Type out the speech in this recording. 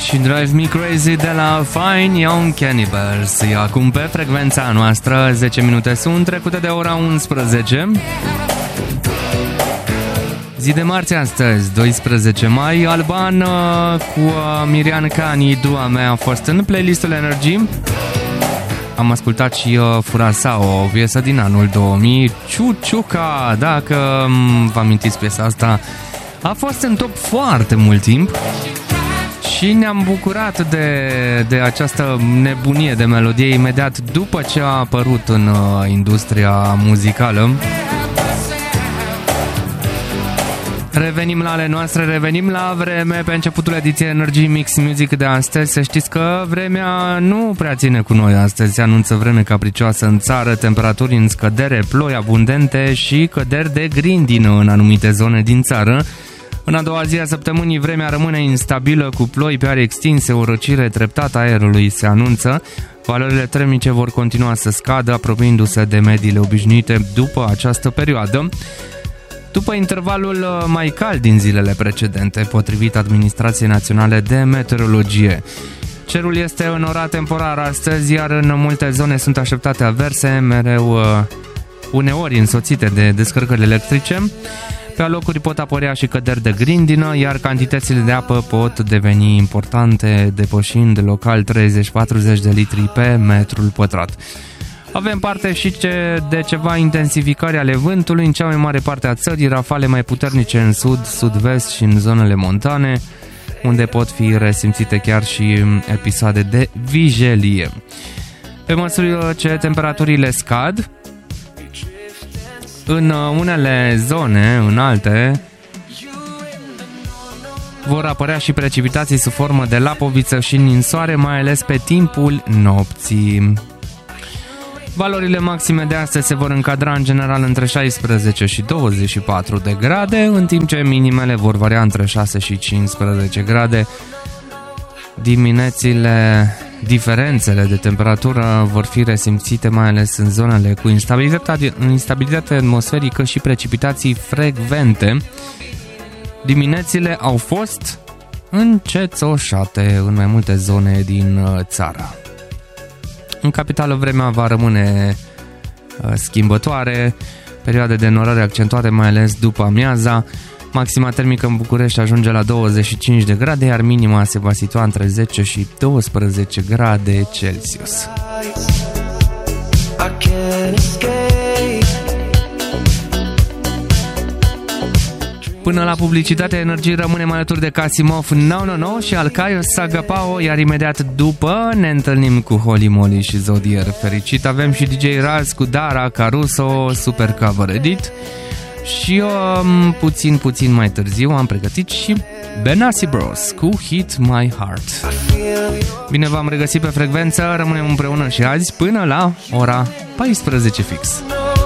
și Drive Me Crazy de la Fine Young Cannibals. E acum pe frecvența noastră, 10 minute sunt trecute de ora 11. Zi de marți astăzi, 12 mai, Alban cu Mirian Cani, Dua mea, a fost în playlistul Energy. Am ascultat și Furasao, o piesă din anul 2000, Ciuciuca, dacă vă amintiți piesa asta, a fost în top foarte mult timp. Și ne-am bucurat de această nebunie de melodie imediat după ce a apărut în industria muzicală. Revenim la ale noastre, revenim la vreme pe începutul ediției Energy Mix Music de astăzi. Să știți că vremea nu prea ține cu noi astăzi. Se anunță vreme capricioasă în țară, temperaturi în scădere, ploi abundente și căderi de grindină în anumite zone din țară. În a doua zi a săptămânii vremea rămâne instabilă cu ploi pe arii extinse, o răcire treptată a aerului se anunță. Valorile termice vor continua să scadă, apropiindu-se de mediile obișnuite după această perioadă. După intervalul mai cald din zilele precedente, potrivit Administrației Naționale de Meteorologie. Cerul este înorat temporar astăzi, iar în multe zone sunt așteptate averse, mereu uneori însoțite de descărcări electrice. Pe alocuri pot apărea și căderi de grindină, iar cantitățile de apă pot deveni importante, depășind local 30-40 de litri pe metrul pătrat. Avem parte și de ceva intensificări ale vântului în cea mai mare parte a țării, rafale mai puternice în sud, sud-vest și în zonele montane, unde pot fi resimțite chiar și episoade de vijelie. Pe măsură ce temperaturile scad, în unele zone înalte vor apărea și precipitații sub formă de lapoviță și ninsoare, mai ales pe timpul nopții. Valorile maxime de astăzi se vor încadra în general între 16 și 24 de grade, în timp ce minimele vor varia între 6 și 15 grade. Diferențele de temperatură vor fi resimțite mai ales în zonele cu instabilitate atmosferică și precipitații frecvente. Diminețile au fost încețoșate în mai multe zone din țară. În capitală vremea va rămâne schimbătoare, perioade de norări accentuate mai ales după amiaza. Maxima termică în București ajunge la 25 de grade, iar minima se va situa între 10 și 12 grade Celsius. Până la publicitatea Energy rămânem alături de Casimov, No și Alcaios Sagapao, iar imediat după ne întâlnim cu Holy Moly și Zodier Fericit. Avem și DJ Raz cu Dara Caruso, super cover edit. Și puțin mai târziu am pregătit și Benassi Bros cu Hit My Heart. Bine v-am regăsit pe frecvență, rămânem împreună și azi până la ora 14 fix.